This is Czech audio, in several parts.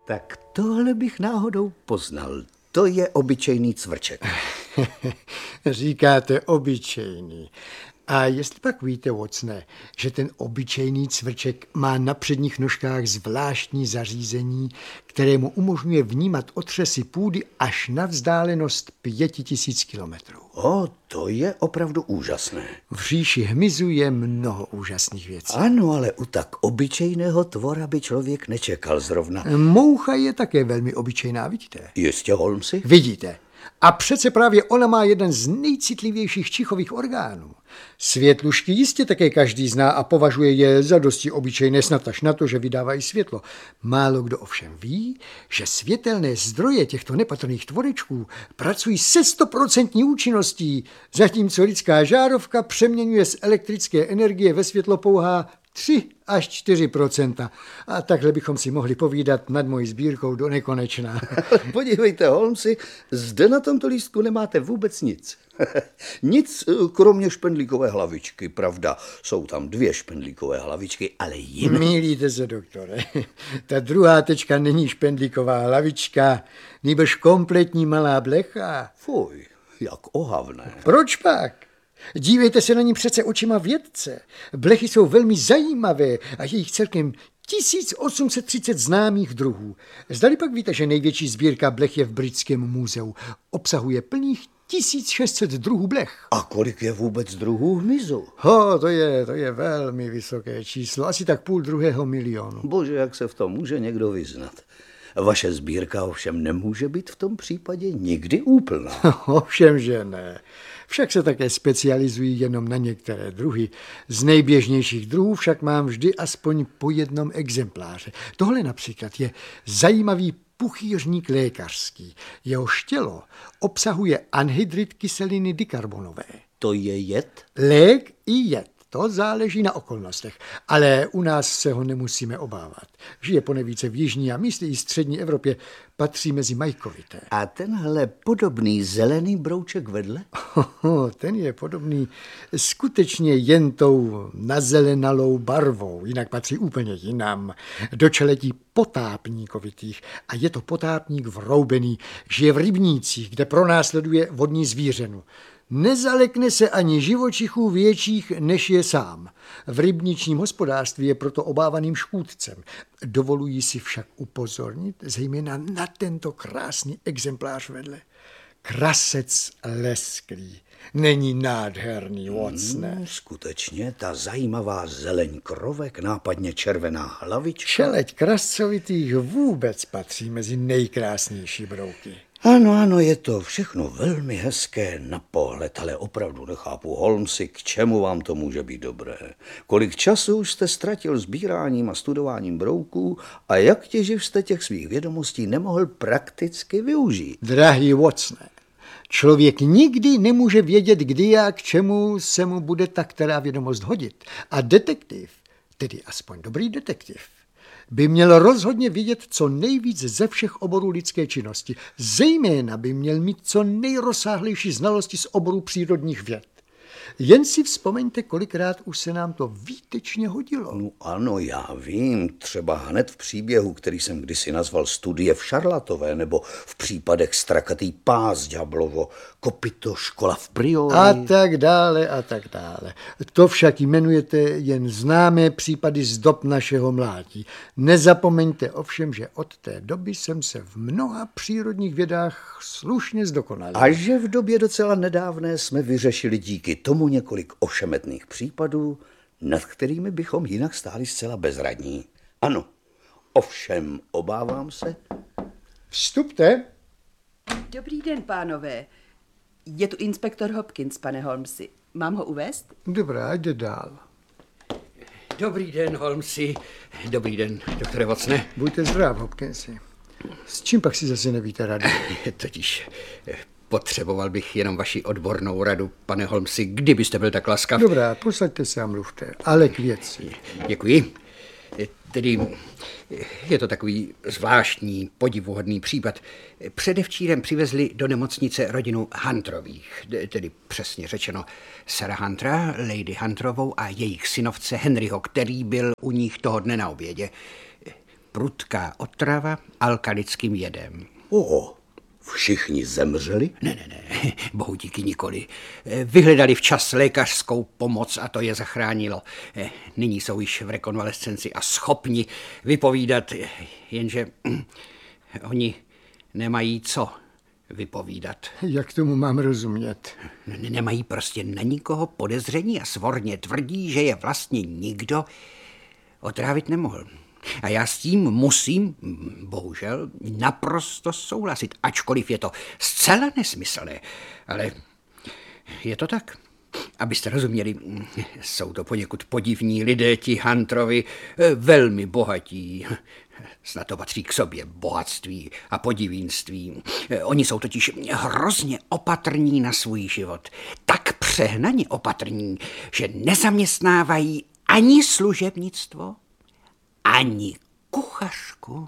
Tak tohle bych náhodou poznal. To je obyčejný cvrček. Říkáte obyčejný. A jestli pak víte, Watsone, že ten obyčejný cvrček má na předních nožkách zvláštní zařízení, které mu umožňuje vnímat otřesy půdy až na vzdálenost 5000 kilometrů. To je opravdu úžasné. V říši hmyzu je mnoho úžasných věcí. Ano, ale u tak obyčejného tvora by člověk nečekal zrovna. Moucha je také velmi obyčejná, vidíte? Jistě, Holmesi? Vidíte. A přece právě ona má jeden z nejcitlivějších čichových orgánů. Světlušky jistě také každý zná a považuje je za dosti obyčejné, snad až na to, že vydávají světlo. Málo kdo ovšem ví, že světelné zdroje těchto nepatrných tvorečků pracují se 100% účinností, zatímco lidská žárovka přeměňuje z elektrické energie ve světlo pouhá 3 až 4%. A takhle bychom si mohli povídat nad mojí sbírkou do nekonečna. Podívejte, Holmesi, zde na tomto lístku nemáte vůbec nic. Nic kromě špendlíkové hlavičky, pravda. Jsou tam 2 špendlíkové hlavičky, ale jiné. Mýlíte se, doktore. Ta druhá tečka není špendlíková hlavička, nýbrž kompletní malá blecha. Fuj, jak ohavné. Proč pak? Dívejte se na ní přece očima vědce. Blechy jsou velmi zajímavé a je jich celkem 1830 známých druhů. Zdali pak víte, že největší sbírka blech je v Britském muzeu. Obsahuje plných 1600 druhů blech. A kolik je vůbec druhů hmyzu? To je velmi vysoké číslo, asi tak 500 000 000. Bože, jak se v tom může někdo vyznat. Vaše sbírka ovšem nemůže být v tom případě nikdy úplná. Ovšem, že ne. Však se také specializují jenom na některé druhy. Z nejběžnějších druhů však mám vždy aspoň po jednom exempláře. Tohle například je zajímavý puchýřník lékařský. Jehož tělo obsahuje anhydrid kyseliny dikarbonové. To je jed? Lék i jed. To záleží na okolnostech, ale u nás se ho nemusíme obávat. Žije ponevíce v jižní a místy i střední Evropě, patří mezi majkovité. A tenhle podobný zelený brouček vedle? Ten je podobný skutečně jen tou nazelenalou barvou, jinak patří úplně jinam, do čeletí potápníkovitých. A je to potápník vroubený, žije v rybnících, kde pronásleduje vodní zvířenu. Nezalekne se ani živočichů větších, než je sám. V rybničním hospodářství je proto obávaným škůdcem. Dovolují si však upozornit zejména na tento krásný exemplář vedle. Krasec lesklý. Není nádherný, Watsone? Skutečně, ta zajímavá zeleň krovek, nápadně červená hlavička. Čeleť krascovitých vůbec patří mezi nejkrásnější brouky. Ano, je to všechno velmi hezké na pohled, ale opravdu nechápu, Holmesi, k čemu vám to může být dobré. Kolik času už jste ztratil sbíráním a studováním brouků a jak těživ jste těch svých vědomostí nemohl prakticky využít? Drahý Watsone, člověk nikdy nemůže vědět, kdy a k čemu se mu bude ta která vědomost hodit. A detektiv, tedy aspoň dobrý detektiv, by měl rozhodně vědět co nejvíc ze všech oborů lidské činnosti. Zejména by měl mít co nejrozsáhlejší znalosti z oboru přírodních věd. Jen si vzpomeňte, kolikrát už se nám to výtečně hodilo. No ano, já vím, třeba hned v příběhu, který jsem kdysi nazval Studie v Šarlatové, nebo v případech Strakatý pás, Ďáblovo kopyto, Škola v Priori. A tak dále, a tak dále. To však jmenujete jen známé případy z dob našeho mládí. Nezapomeňte ovšem, že od té doby jsem se v mnoha přírodních vědách slušně zdokonalil. A že v době docela nedávné jsme vyřešili díky tomu několik ošemetných případů, nad kterými bychom jinak stáli zcela bezradní. Ano, ovšem obávám se. Vstupte. Dobrý den, pánové. Je tu inspektor Hopkins, pane Holmesi. Mám ho uvést? Dobrá, jde dál. Dobrý den, Holmesi. Dobrý den, doktore Watsone. Buďte zdrav, Hopkinsi. S čím pak si zase nevíte rady? Totiž potřeboval bych jenom vaši odbornou radu, pane Holmesi, kdybyste byl tak laskav. Dobrá, posaďte se a mluvte, ale k věci. Děkuji. Tedy je to takový zvláštní, podivuhodný případ. Předevčírem přivezli do nemocnice rodinu Hunterových, tedy přesně řečeno Sarah Huntera, Lady Hunterovou a jejich synovce Henryho, který byl u nich toho dne na obědě. prudká otrava alkalickým jedem. Všichni zemřeli? Ne, bohu díky nikoli. Vyhledali včas lékařskou pomoc a to je zachránilo. Nyní jsou již v rekonvalescenci a schopni vypovídat, jenže oni nemají co vypovídat. Jak tomu mám rozumět? Nemají prostě na nikoho podezření a svorně tvrdí, že je vlastně nikdo otrávit nemohl. A já s tím musím, bohužel, naprosto souhlasit, ačkoliv je to zcela nesmyslné. Ale je to tak. Abyste rozuměli, jsou to poněkud podivní lidé, ti Hunterovi, velmi bohatí. Snad to patří k sobě bohatství a podivínství. Oni jsou totiž hrozně opatrní na svůj život. Tak přehnaně opatrní, že nezaměstnávají ani služebnictvo, ani kuchařku.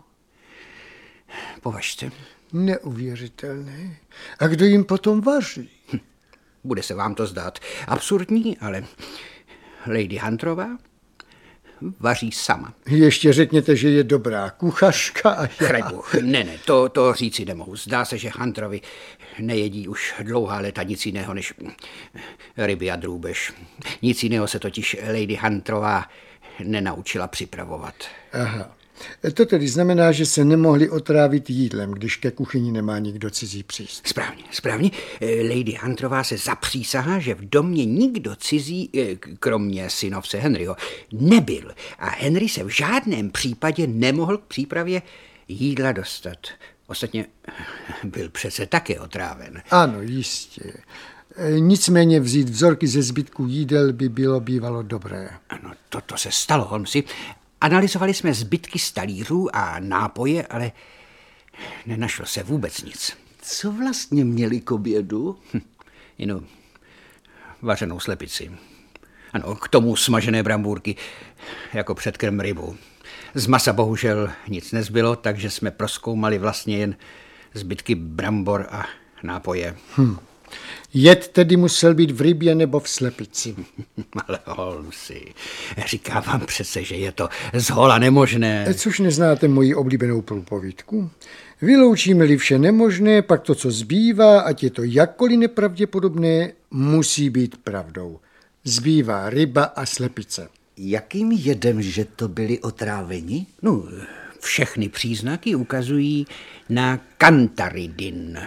Považte. Neuvěřitelné. A kdo jim potom vaří? Bude se vám to zdát absurdní, ale Lady Hunterová vaří sama. Ještě řekněte, že je dobrá kuchařka a já... Chraňbůh, ne, to říci nemohu. Zdá se, že Hunterovi nejedí už dlouhá léta nic jiného než ryby a drůbež. Nic jiného se totiž Lady Hunterová nenaučila připravovat. Aha. To tedy znamená, že se nemohli otrávit jídlem, když ke kuchyni nemá nikdo cizí přístup. Správně. Lady Hunterová se zapřísahá, že v domě nikdo cizí, kromě synovce Henryho, nebyl. A Henry se v žádném případě nemohl k přípravě jídla dostat. Ostatně byl přece také otráven. Ano, jistě. Nicméně vzít vzorky ze zbytku jídel by bylo bývalo dobré. Ano, to se stalo, Holmesi. Analyzovali jsme zbytky z talířů a nápoje, ale nenašlo se vůbec nic. Co vlastně měli k obědu? Jinou vařenou slepici. Ano, k tomu smažené brambůrky, jako předkrm rybu. Z masa bohužel nic nezbylo, takže jsme prozkoumali vlastně jen zbytky brambor a nápoje. Jed tedy musel být v rybě nebo v slepici. Ale Holmesi, říkám vám přece, že je to zhola nemožné. Což neznáte moji oblíbenou průpovídku? Vyloučíme-li vše nemožné, pak to, co zbývá, ať je to jakkoliv nepravděpodobné, musí být pravdou. Zbývá ryba a slepice. Jakým jedem, že to byli otráveni? No, všechny příznaky ukazují na kantaridin.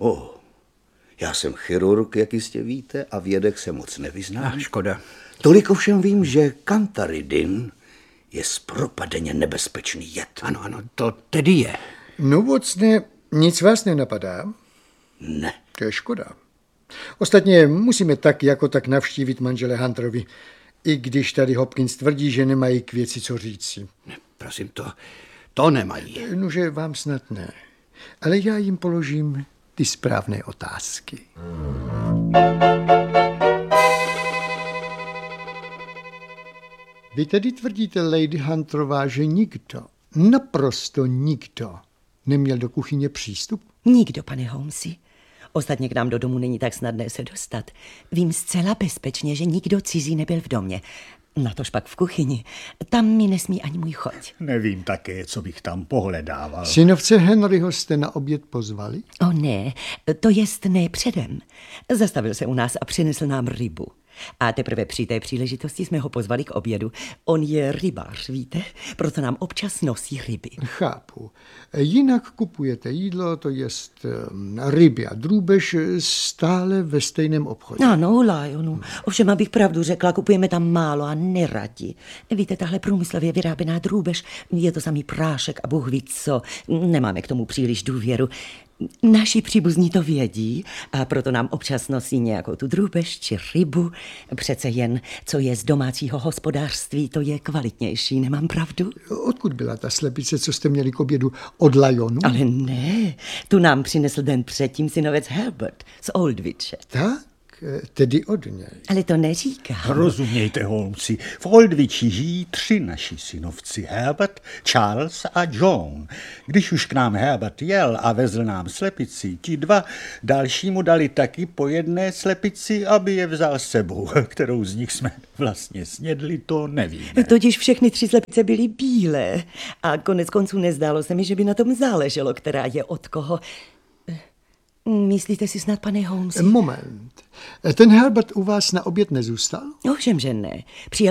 Já jsem chirurg, jak jistě víte, a v jedech se moc nevyznám. Škoda. Tolik ovšem vím, že kantaridin je zpropadeně nebezpečný jed. Ano, to tedy je. No vocne, nic vás nenapadá? Ne. To je škoda. Ostatně musíme tak jako tak navštívit manžele Hunterovi, i když tady Hopkins tvrdí, že nemají k věci co říci. Prosím, to nemají. Nože vám snad ne, ale já jim položím ty správné otázky. Vy tedy tvrdíte, Lady Hunterová, že nikdo, naprosto nikdo, neměl do kuchyně přístup? Nikdo, pane Holmesi. Ostatně k nám do domu není tak snadné se dostat. Vím zcela bezpečně, že nikdo cizí nebyl v domě. Natož pak v kuchyni. Tam mi nesmí ani můj choť. Nevím také, co bych tam pohledával. Synovce Henryho jste na oběd pozvali? O ne, to jest ne předem. Zastavil se u nás a přinesl nám rybu. A teprve při té příležitosti jsme ho pozvali k obědu. On je rybář, víte? Proto nám občas nosí ryby. Chápu. Jinak kupujete jídlo, to jest ryby a drůbež, stále ve stejném obchodě. Ano, Lionu. Ovšem, abych pravdu řekla, kupujeme tam málo a neradi. Víte, tahle průmyslově vyráběná drůbež, je to samý prášek a Bůh ví co. Nemáme k tomu příliš důvěru. Naši příbuzní to vědí a proto nám občas nosí nějakou tu drůbež či rybu. Přece jen, co je z domácího hospodářství, to je kvalitnější, nemám pravdu? Odkud byla ta slepice, co jste měli k obědu? Od Lyonu? Ale ne, tu nám přinesl den předtím synovec Herbert z Oldwiche. Tak? tedy od něj. Ale to neříkám. Rozumějte, Holmesi, v Oldviči žijí 3 naši synovci, Herbert, Charles a John. Když už k nám Herbert jel a vezl nám slepici, ti 2 další mu dali taky po jedné slepici, aby je vzal s sebou. Kterou z nich jsme vlastně snědli, to nevíme. Totiž všechny 3 slepice byly bílé a konec konců nezdálo se mi, že by na tom záleželo, která je od koho. Myslíte si snad, pane Holmesi? Moment. Ten Herbert u vás na oběd nezůstal? Ovšem, že ne. Přijel